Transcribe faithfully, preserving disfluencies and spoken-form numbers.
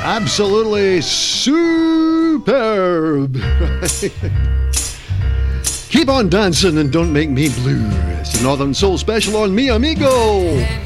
Absolutely superb. Keep on dancing and don't make me blue. It's the Northern Soul Special on Mi Amigo.